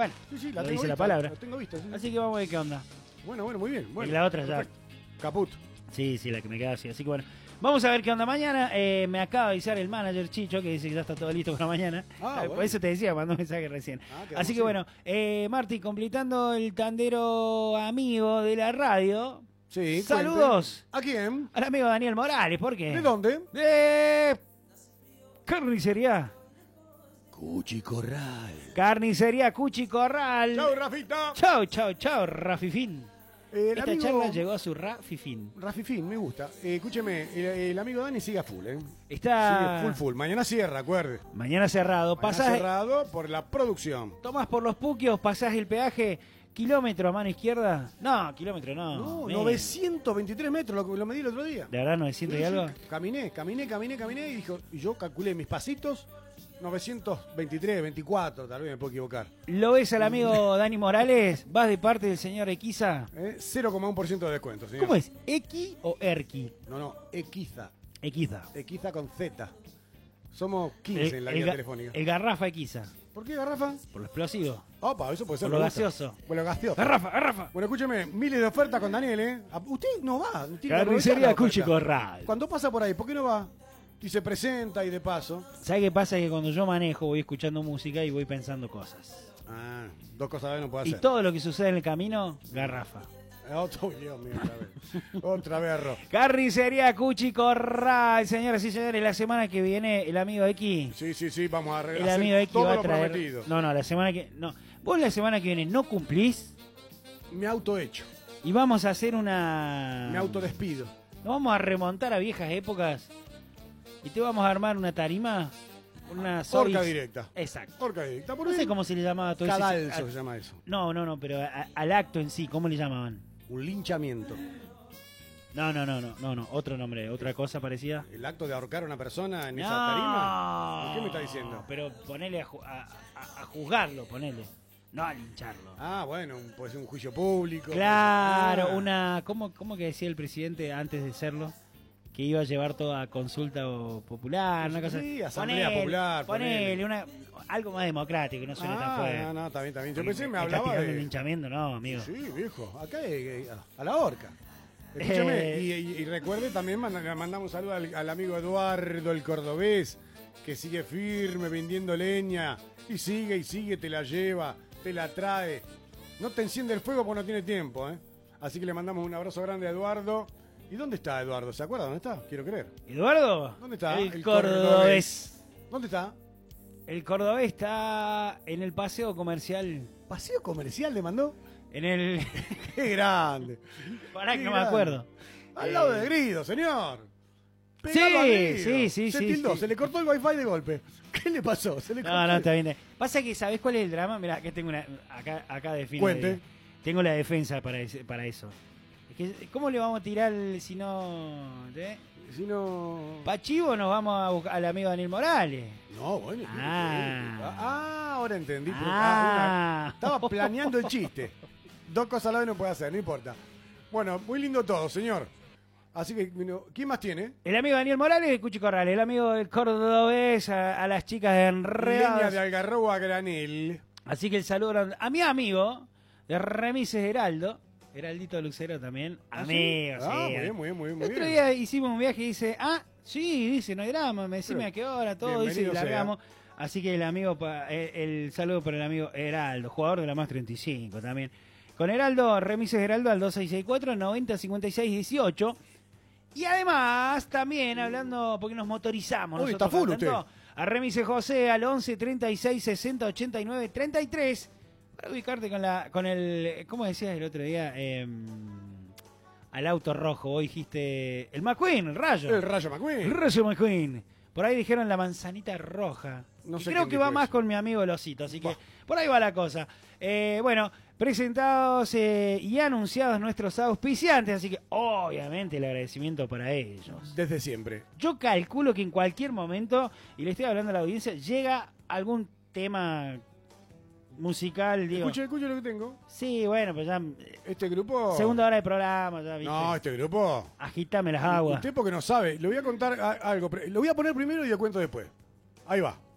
Bueno, Sí, sí, lo la tengo dice vista, la palabra. la tengo vista. Sí. Así que vamos a ver qué onda. Bueno, muy bien. Bueno, Y la otra ya. perfecto. Caput. Sí, la que me queda así. Así que bueno, vamos a ver qué onda mañana. Me acaba de avisar el manager Chicho que dice que ya está todo listo para mañana. Por bueno. eso te decía, mandó un mensaje recién. quedamos Así que bueno, Marti, completando el tandero amigo de la radio. Sí, Saludos. cuente. ¿A quién? Al amigo Daniel Morales, ¿por qué? ¿De dónde? De Carnicería. Cuchi Corral. Carnicería Cuchi Corral. Chau, Rafita. Chau, Rafifín. Esta amigo... charla llegó a su Rafifín. Rafifín, me gusta. Escúcheme, el amigo Dani sigue a full, ¿eh? Está Sigue full. Mañana cierra, acuerde. mañana cerrado. Mañana Pasaje, cerrado por la producción. tomás por los Puquios, pasás el peaje, kilómetro a mano izquierda. No, kilómetro no. No, menos. 923 metros, lo medí el otro día. ¿De verdad 900 y Sí, algo? Caminé y yo calculé mis pasitos, 923, 24, tal vez me puedo equivocar. ¿Lo ves al amigo Dani Morales? ¿Vas de parte del señor Equiza? 0,1% de descuento, señor. ¿Cómo es? ¿Equi o Erqui? No, Equiza. Equiza. Equiza con Z. Somos 15 en la guía telefónica. El Garrafa Equiza. ¿Por qué garrafa? Por lo explosivo. Opa, eso puede ser. Por lo me gusta. gaseoso. Por lo gaseoso. Garrafa. Bueno, escúcheme, miles de ofertas con Daniel, ¿eh? Usted no va. Tiene que aprovechar Carnicería la Cuchi oferta. Corral. Cuando pasa por ahí, ¿por qué no va? Y se presenta y de paso. ¿Sabes qué pasa? Que cuando yo manejo voy escuchando música y voy pensando cosas. Dos cosas a ver no puede Y hacer. todo lo que sucede en el camino, garrafa. Dios mío, otra vez. Otra vez, Ro. Carnicería Cuchi Corral, señoras y señores, la semana que viene el amigo X. Sí, vamos a El arreglar amigo X todo va a lo traer. prometido. No, la semana que. No. Vos la semana que viene no cumplís Me autohecho. y vamos a hacer una. Me autodespido. Nos vamos a remontar a viejas épocas y te vamos a armar una tarima. Una Horca directa. Exacto. Horca directa. ¿Por No qué? sé cómo se le llamaba todo eso. Cadalso se llama eso. No, pero al acto en sí, ¿cómo le llamaban? Un linchamiento. No, otro nombre, otra cosa parecida. El acto de ahorcar a una persona en esa No. tarima. ¿Qué me está diciendo? Pero ponele a juzgarlo, ponele. No a lincharlo. Bueno, puede ser un juicio público. Claro, ¿Cómo que decía el presidente antes de serlo? Que iba a llevar toda consulta popular, una cosa. Sí, asamblea popular. Ponele algo más democrático, no suena tan fuerte. No, está bien. Yo pensé que me Está hablaba tirando de... el linchamiento, no, amigo. Sí, viejo. Acá a la horca. Escúchame, y recuerde también, le mandamos un saludo al amigo Eduardo, el cordobés, que sigue firme vendiendo leña. Y sigue, te la lleva, te la trae. No te enciende el fuego porque no tiene tiempo, ¿eh? Así que le mandamos un abrazo grande a Eduardo. ¿Y dónde está Eduardo? ¿Se acuerda dónde está? Quiero creer. ¿Eduardo? ¿Dónde está? El cordobés. ¿Dónde está? El cordobés está en el paseo comercial. ¿Paseo comercial le mandó? En el... ¡Qué grande! Pará, que Qué no me grande. acuerdo. Al lado de Grido, señor. Pegado a Grido. Sí. Se tildó, se le cortó el wifi de golpe. ¿Qué le pasó? Se le cortó. No, está bien. Pasa que, ¿sabés cuál es el drama? Mirá, acá tengo una... Acá defino. Cuente. Tengo la defensa para eso. Es que, ¿cómo le vamos a tirar si no... Si no... Pachivo nos vamos a buscar al amigo Daniel Morales. No, bueno. Ahora entendí. Estaba planeando el chiste. Dos cosas a la vez no puede hacer, no importa. Bueno, muy lindo todo, señor. Así que, ¿quién más tiene? El amigo Daniel Morales de Cuchi Corral, el amigo del cordobés, a las chicas de Enredadas. Leña de algarroba a granel. Así que el saludo grande a mi amigo de Remises Heraldo, Heraldito Lucero también. Amigo, sí. Muy bien. El otro día hicimos un viaje y dice, dice, no hay drama, me decime a qué hora, todo, dice, y largamos. Así que el saludo para el amigo Heraldo, jugador de la más 35 también. Con Heraldo, Remises Heraldo al 2664 90 56 18. Y además, también hablando, porque nos motorizamos. Uy, está full usted. A Remises José al 11 36 60 89 33. Para ubicarte con el. ¿Cómo decías el otro día? Al auto rojo. Vos dijiste. El McQueen, el Rayo. El Rayo McQueen. El Rayo McQueen. Por ahí dijeron la manzanita roja. No sé creo que va más con mi amigo el Osito. Así que por ahí va la cosa. Bueno, presentados y anunciados nuestros auspiciantes. Así que obviamente el agradecimiento para ellos. Desde siempre. Yo calculo que en cualquier momento, y le estoy hablando a la audiencia, llega algún tema musical, digo. Escuche lo que tengo. Sí, bueno, pues ya. Este grupo. Segunda hora de programa, ya viste. No, este grupo. Agítame las aguas. Usted porque no sabe. Le voy a contar algo. Lo voy a poner primero y lo cuento después. Ahí va.